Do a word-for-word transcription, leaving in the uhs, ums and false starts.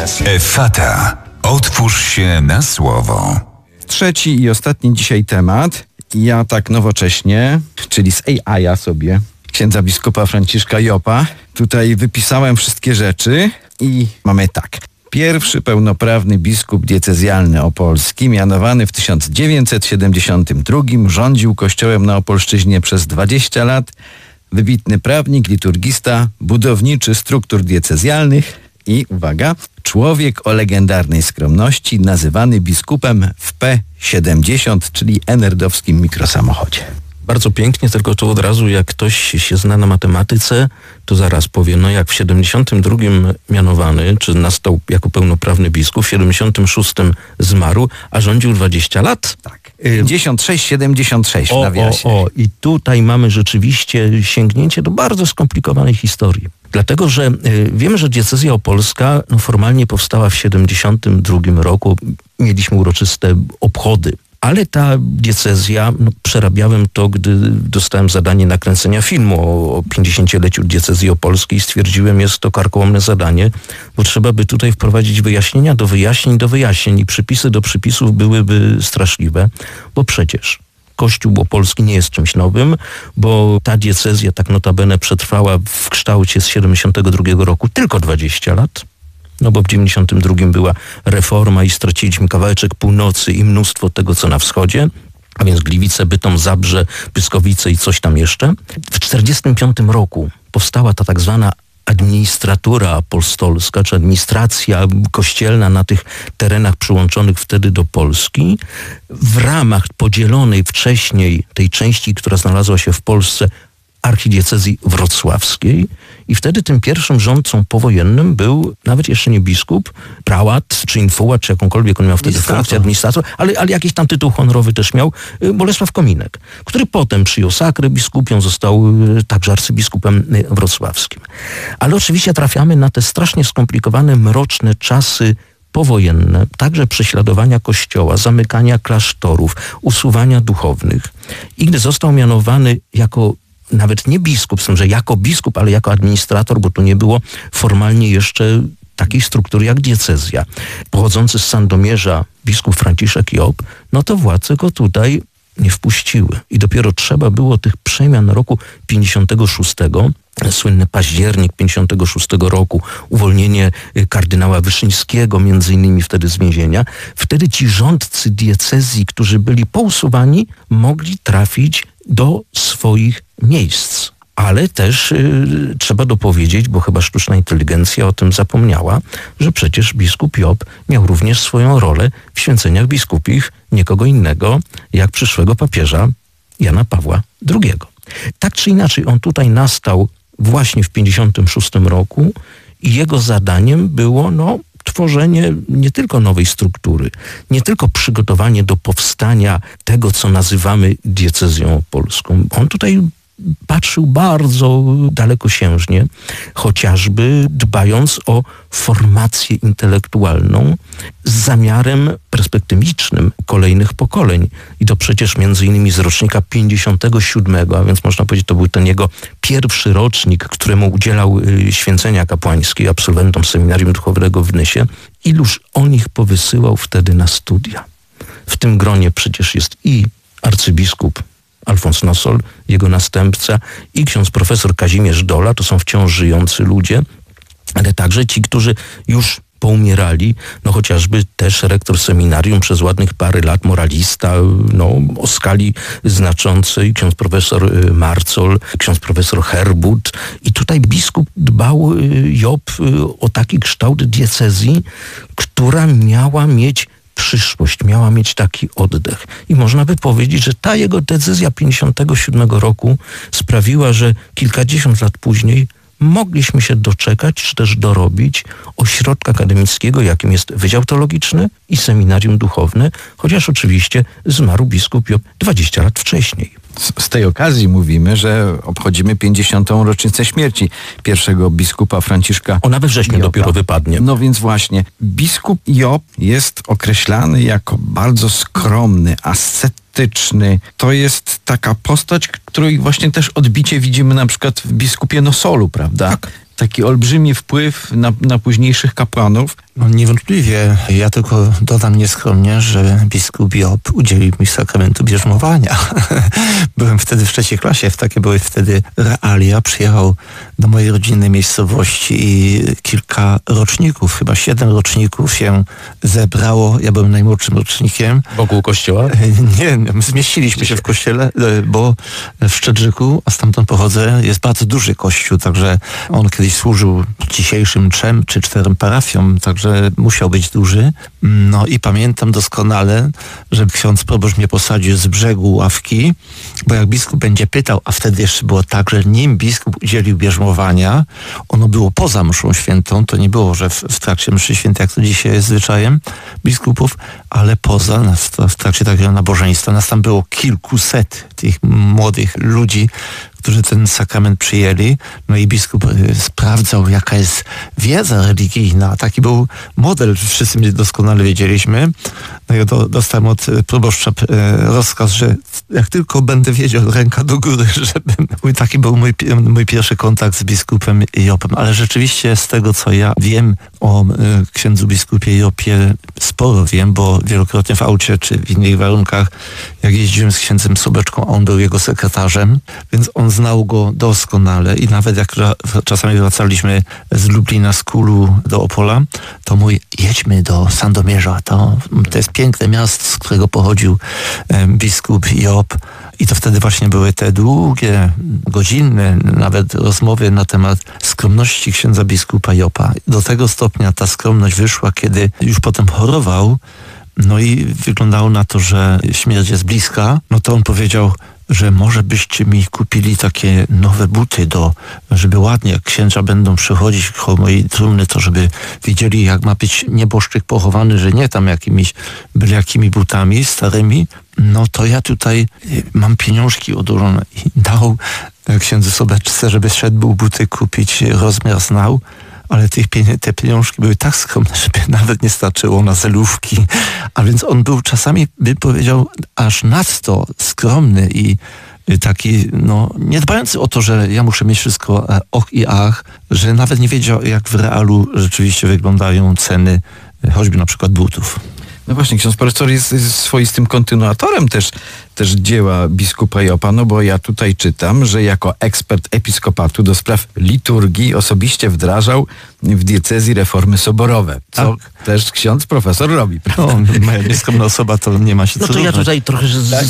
Effata. Otwórz się na słowo. Trzeci i ostatni dzisiaj temat. Ja tak nowocześnie, czyli z A I a sobie, księdza biskupa Franciszka Jopa, tutaj wypisałem wszystkie rzeczy i mamy tak. Pierwszy pełnoprawny biskup diecezjalny opolski, mianowany w tysiąc dziewięćset siedemdziesiątym drugim, rządził kościołem na Opolszczyźnie przez dwadzieścia lat. Wybitny prawnik, liturgista, budowniczy struktur diecezjalnych i, uwaga, człowiek o legendarnej skromności, nazywany biskupem w P siedemdziesiąt, czyli enerdowskim mikrosamochodzie. Bardzo pięknie, tylko to od razu jak ktoś się zna na matematyce, to zaraz powie, no jak w siedemdziesiątym drugim mianowany, czy nastał jako pełnoprawny biskup, w siedemdziesiątym szóstym zmarł, a rządził dwadzieścia lat? Tak. pięćdziesiąt sześć siedemdziesiąt sześć w nawiasie. O, o, i tutaj mamy rzeczywiście sięgnięcie do bardzo skomplikowanej historii. Dlatego, że y, wiemy, że diecezja opolska no, formalnie powstała w siedemdziesiątym drugim roku. Mieliśmy uroczyste obchody. Ale ta diecezja, no, przerabiałem to, gdy dostałem zadanie nakręcenia filmu o, o pięćdziesięcioleciu diecezji opolskiej. Stwierdziłem, jest to karkołomne zadanie, bo trzeba by tutaj wprowadzić wyjaśnienia do wyjaśnień do wyjaśnień i przypisy do przypisów byłyby straszliwe, bo przecież Kościół opolski nie jest czymś nowym, bo ta diecezja tak notabene przetrwała w kształcie z siedemdziesiątego drugiego roku tylko dwadzieścia lat. No bo w dziewięćdziesiątym drugim była reforma i straciliśmy kawałeczek północy i mnóstwo tego, co na wschodzie, a więc Gliwice, Bytom, Zabrze, Pyskowice i coś tam jeszcze. W czterdziestym piątym roku powstała ta tak zwana administratura apostolska, czy administracja kościelna na tych terenach przyłączonych wtedy do Polski. W ramach podzielonej wcześniej tej części, która znalazła się w Polsce, archidiecezji wrocławskiej i wtedy tym pierwszym rządcą powojennym był nawet jeszcze nie biskup, prałat, czy infuła, czy jakąkolwiek on miał wtedy funkcję, administrator, ale, ale jakiś tam tytuł honorowy też miał, Bolesław Kominek, który potem przyjął sakrę biskupią, został także arcybiskupem wrocławskim. Ale oczywiście trafiamy na te strasznie skomplikowane, mroczne czasy powojenne, także prześladowania kościoła, zamykania klasztorów, usuwania duchownych. I gdy został mianowany jako nawet nie biskup, z tym, że jako biskup, ale jako administrator, bo tu nie było formalnie jeszcze takiej struktury jak diecezja. Pochodzący z Sandomierza biskup Franciszek Jop, no to władze go tutaj nie wpuściły. I dopiero trzeba było tych przemian roku pięćdziesiątego szóstego, słynny październik pięćdziesiątego szóstego roku, uwolnienie kardynała Wyszyńskiego, między innymi wtedy z więzienia. Wtedy ci rządcy diecezji, którzy byli pousuwani, mogli trafić do swoich miejsc. Ale też y, trzeba dopowiedzieć, bo chyba sztuczna inteligencja o tym zapomniała, że przecież biskup Job miał również swoją rolę w święceniach biskupich nikogo innego jak przyszłego papieża Jana Pawła drugiego. Tak czy inaczej, on tutaj nastał właśnie w pięćdziesiątym szóstym roku i jego zadaniem było no, tworzenie nie tylko nowej struktury, nie tylko przygotowanie do powstania tego, co nazywamy diecezją polską. On tutaj patrzył bardzo dalekosiężnie, chociażby dbając o formację intelektualną z zamiarem perspektywicznym kolejnych pokoleń. I to przecież między innymi z rocznika pięćdziesiątego siódmego, a więc można powiedzieć, to był ten jego pierwszy rocznik, któremu udzielał święcenia kapłańskie absolwentom seminarium duchownego w Nysie. Iluż on ich powysyłał wtedy na studia. W tym gronie przecież jest i arcybiskup Alfons Nosol, jego następca, i ksiądz profesor Kazimierz Dola, to są wciąż żyjący ludzie, ale także ci, którzy już poumierali, no chociażby też rektor seminarium przez ładnych parę lat, moralista, no o skali znaczącej, ksiądz profesor Marcol, ksiądz profesor Herbut. I tutaj biskup dbał, Job, o taki kształt diecezji, która miała mieć przyszłość, miała mieć taki oddech. I można by powiedzieć, że ta jego decyzja pięćdziesiątego siódmego roku sprawiła, że kilkadziesiąt lat później mogliśmy się doczekać, czy też dorobić ośrodka akademickiego, jakim jest Wydział Teologiczny i Seminarium Duchowne, chociaż oczywiście zmarł biskup Job dwadzieścia lat wcześniej. Z tej okazji mówimy, że obchodzimy pięćdziesiątą rocznicę śmierci pierwszego biskupa Franciszka. Ona we wrześniu Jopa. dopiero wypadnie. No więc właśnie, biskup Job jest określany jako bardzo skromny, ascetyczny. To jest taka postać, której właśnie też odbicie widzimy na przykład w biskupie Nosolu, prawda? Tak. taki olbrzymi wpływ na, na późniejszych kapłanów. No niewątpliwie. Ja tylko dodam nieskromnie, że biskup Job udzielił mi sakramentu bierzmowania. Byłem wtedy w trzeciej klasie, w takie były wtedy realia. Przyjechał do mojej rodzinnej miejscowości i kilka roczników, chyba siedem roczników się zebrało. Ja byłem najmłodszym rocznikiem. Wokół kościoła? Nie, zmieściliśmy się w kościele, bo w Szczedrzyku, a stamtąd pochodzę, jest bardzo duży kościół, także on kiedyś służył dzisiejszym trzem czy czterem parafiom, także musiał być duży. No i pamiętam doskonale, że ksiądz proboszcz mnie posadził z brzegu ławki, bo jak biskup będzie pytał, a wtedy jeszcze było tak, że nim biskup udzielił bierzmowania, ono było poza mszą świętą, to nie było, że w, w trakcie mszy świętej, jak to dzisiaj jest zwyczajem biskupów, ale poza, w trakcie takiego nabożeństwa. Nas tam było kilkuset tych młodych ludzi, którzy ten sakrament przyjęli. No i biskup y, sprawdzał, jaka jest wiedza religijna. Taki był model, wszyscy my doskonale wiedzieliśmy. No i do, dostałem od proboszcza y, rozkaz, że jak tylko będę wiedział, ręka do góry, żeby... Mój, taki był mój, mój pierwszy kontakt z biskupem Jopem. Ale rzeczywiście z tego, co ja wiem o y, księdzu biskupie Jopie, sporo wiem, bo wielokrotnie w aucie czy w innych warunkach, jak jeździłem z księdzem Sobeczką, on był jego sekretarzem, więc on znał go doskonale i nawet jak czasami wracaliśmy z Lublina, z Kulu do Opola, to mój, jedźmy do Sandomierza, to, to jest piękne miasto, z którego pochodził um, biskup Job. I to wtedy właśnie były te długie, godzinne nawet rozmowy na temat skromności księdza biskupa Jopa. Do tego stopnia ta skromność wyszła, kiedy już potem chorował, no i wyglądało na to, że śmierć jest bliska, no to on powiedział, że może byście mi kupili takie nowe buty, do, żeby ładnie, jak księża będą przychodzić koło mojej trumny, to żeby wiedzieli, jak ma być nieboszczyk pochowany, że nie tam jakimiś byle jakimi butami starymi. No to ja tutaj mam pieniążki odłożone i dał księdzu Sobeczce, żeby szedł był buty kupić, rozmiar znał. Ale tych pieni- te pieniążki były tak skromne, żeby nawet nie starczyło na zelówki. A więc on był czasami, bym powiedział, aż nadto skromny i taki, no, nie dbający o to, że ja muszę mieć wszystko och i ach, że nawet nie wiedział, jak w realu rzeczywiście wyglądają ceny choćby na przykład butów. No właśnie, ksiądz profesor jest, jest swoistym kontynuatorem też, też dzieła biskupa Jopa, no bo ja tutaj czytam, że jako ekspert episkopatu do spraw liturgii osobiście wdrażał w diecezji reformy soborowe, co tak. też ksiądz profesor robi, prawda? No, moja nieskromna osoba to nie ma się co No to ja równać. tutaj trochę z,